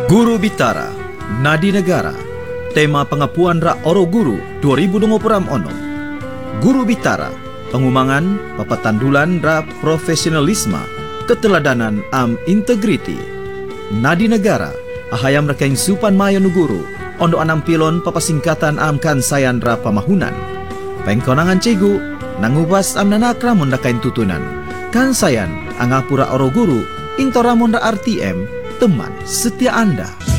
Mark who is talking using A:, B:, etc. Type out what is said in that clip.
A: Guru Bitara, Nadi Negara, tema pengapuan Ra Oro Guru 2020 ono. Guru Bitara, pengumangan, papatandulan Ra profesionalisme, keteladanan am integriti. Nadi Negara, ahayam rekaing supan mayo nu guru, ondo anam pilon papasingkatan am kansayan Ra pamahunan. Pengkonangan cegu, nangubas am nanakra mundakain tutunan. Kansayan, angapura Oro Guru, intoramon Ra RTM, teman setia Anda.